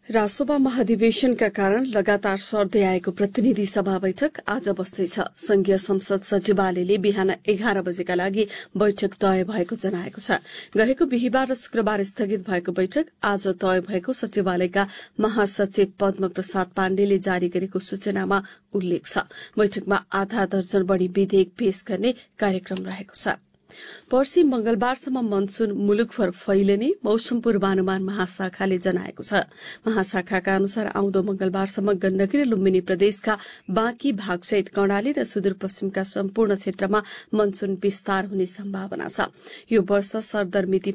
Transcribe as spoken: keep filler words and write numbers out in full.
राजसभा महाधिवेशनका कारण लगातार सर्दै आएको प्रतिनिधि सभा बैठक आज बस्दैछ। संघीय संसद सचिवालयले बिहान एघार बजेका लागि बैठक तय भएको जनाएको छ। गएको बिहिबार र शुक्रबार स्थगित भएको बैठक आज तय भएको सचिवालयका महासचिव पद्म प्रसाद पाण्डेले जारी गरेको सूचनामा उल्लेख छ। बैठकमा आधा दर्जन बढ़ी विधेयक पेश गर्ने कार्यक्रम रहेको छ। पर्सि मंगलबारसम्म मनसून मुलुकभर फैलिने मौसम पूर्वानुमान महाशाखाले जनाएको छ। महाशाखाका अनुसार आउँदो मंगलबारसम्म गण्डकी र लुम्बिनी प्रदेशका बाँकी भागसहित कर्णाली र सुदूरपश्चिमका सम्पूर्ण क्षेत्रमा मनसून विस्तार हुने सम्भावना छ। यो वर्ष सरदर मिति